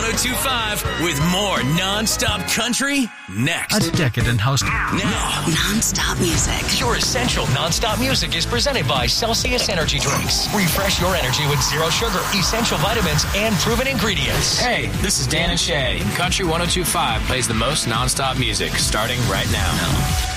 1025 with more nonstop country next. A decadent host. Now, Nonstop music. Your essential nonstop music is presented by Celsius Energy Drinks. Refresh your energy with zero sugar, essential vitamins, and proven ingredients. Hey, this is Dan and Shay. Country 1025 plays the most nonstop music starting right now.